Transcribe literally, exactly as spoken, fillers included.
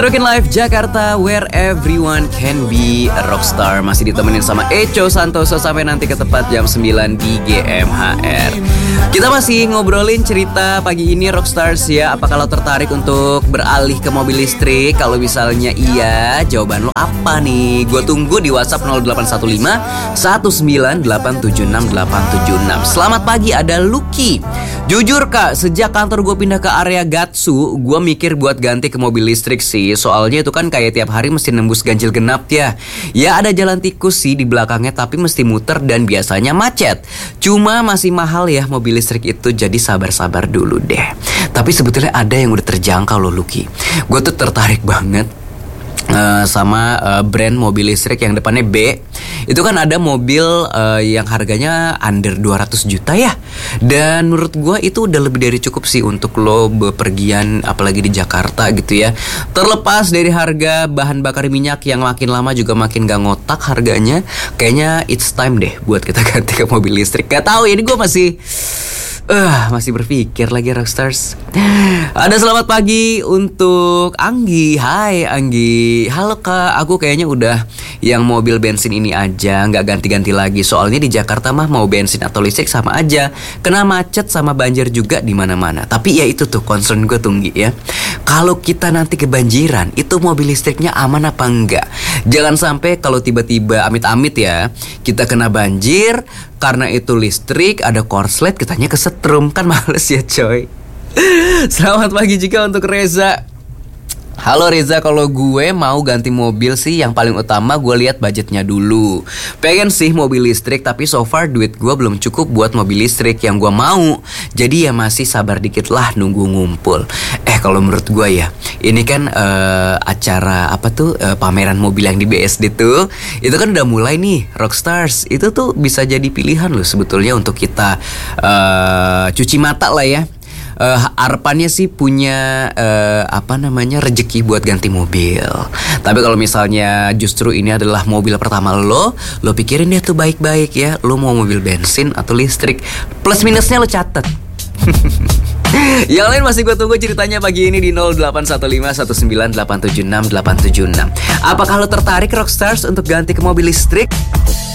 Rockin' Life Jakarta, where everyone can be a rockstar. Masih ditemenin sama Echo Santoso sampai nanti ke tepat jam sembilan di G M H R. Kita masih ngobrolin cerita pagi ini Rockstars ya. Apakah lo tertarik untuk beralih ke mobil listrik? Kalau misalnya iya, jawaban lo apa nih? Gue tunggu di WhatsApp nol delapan satu lima satu sembilan delapan tujuh enam delapan tujuh enam. Selamat pagi, ada Lucky. Jujur kak, sejak kantor gue pindah ke area Gatsu, gue mikir buat ganti ke mobil listrik sih. Soalnya itu kan kayak tiap hari mesti nembus ganjil genap ya. Ya ada jalan tikus sih di belakangnya, tapi mesti muter dan biasanya macet. Cuma masih mahal ya mobil listrik itu, jadi sabar-sabar dulu deh. Tapi sebetulnya ada yang udah terjangkau loh Lucky. Gue tuh tertarik banget Uh, sama uh, brand mobil listrik yang depannya B. Itu kan ada mobil uh, yang harganya under dua ratus juta ya. Dan menurut gue itu udah lebih dari cukup sih untuk lo bepergian, apalagi di Jakarta gitu ya. Terlepas dari harga bahan bakar minyak yang makin lama juga makin gak ngotak harganya, kayaknya it's time deh buat kita ganti ke mobil listrik. Gak tahu, ini gue masih Uh, masih berpikir lagi Rockstars. Ada selamat pagi untuk Anggi. Hai Anggi. Halo kak, aku kayaknya udah yang mobil bensin ini aja, gak ganti-ganti lagi. Soalnya di Jakarta mah mau bensin atau listrik sama aja, kena macet sama banjir juga di mana-mana. Tapi ya itu tuh concern gue Tunggi ya. Kalau kita nanti kebanjiran, itu mobil listriknya aman apa enggak? Jangan sampai kalau tiba-tiba amit-amit ya, kita kena banjir karena itu listrik, ada korslet, kitanya kesetrum. Kan males ya coy. Selamat pagi juga untuk Reza. Halo Reza, kalau gue mau ganti mobil sih yang paling utama gue lihat budgetnya dulu. Pengen sih mobil listrik, tapi so far duit gue belum cukup buat mobil listrik yang gue mau. Jadi ya masih sabar dikit lah nunggu ngumpul. Eh kalau menurut gue ya, ini kan uh, acara apa tuh uh, pameran mobil yang di B S D tuh, itu kan udah mulai nih Rockstars. Itu tuh bisa jadi pilihan loh sebetulnya untuk kita uh, cuci mata lah ya. Uh, harapannya sih punya uh, apa namanya rezeki buat ganti mobil. Tapi kalau misalnya justru ini adalah mobil pertama lo, lo pikirin deh tuh baik-baik ya. Lo mau mobil bensin atau listrik, plus minusnya lo catet. Yang lain masih gue tunggu ceritanya pagi ini di nol delapan satu lima satu sembilan delapan tujuh enam delapan tujuh enam. Apakah lo tertarik Rockstars untuk ganti ke mobil listrik?